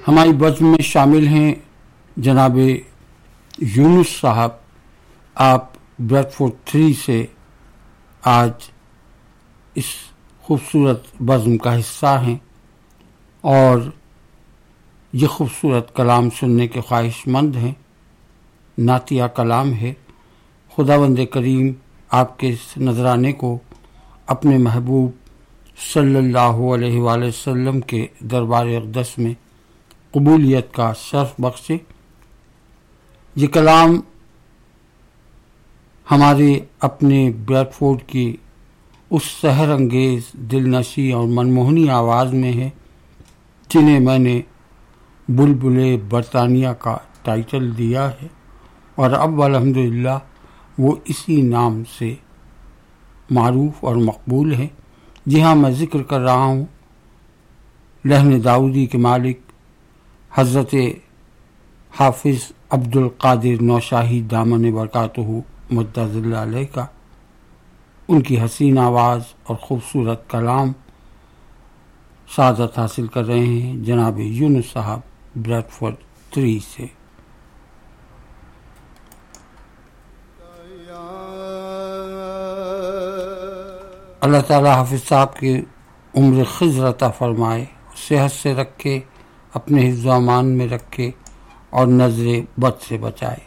ہماری بزم میں شامل ہیں جناب یونس صاحب، آپ بریڈ فورڈ 3 سے آج اس خوبصورت بزم کا حصہ ہیں اور یہ خوبصورت کلام سننے کے خواہش مند ہیں۔ نعتیہ کلام ہے۔ خداوند کریم آپ کے اس نذرانے کو اپنے محبوب صلی اللہ علیہ وآلہ وسلم کے دربار اقدس میں قبولیت کا شرف بخشے۔ یہ کلام ہمارے اپنے بریڈ فورڈ کی اس سحر انگیز، دل نشیں اور منموہنی آواز میں ہے جنہیں میں نے بلبل برطانیہ کا ٹائٹل دیا ہے، اور اب الحمدللہ وہ اسی نام سے معروف اور مقبول ہے۔ جی ہاں، میں ذکر کر رہا ہوں لحن داؤدی کے مالک حضرت حافظ عبد القادر نوشاہی دامن برکاتہ مدۃ ظل علیہ کا۔ ان کی حسین آواز اور خوبصورت کلام سعادت حاصل کر رہے ہیں جناب یونس صاحب بریڈ فورڈ 3 سے۔ اللہ تعالی حافظ صاحب کی عمر خضر عطا فرمائے، صحت سے رکھے، اپنے حفظ و امان میں رکھے اور نظر بد سے بچائے۔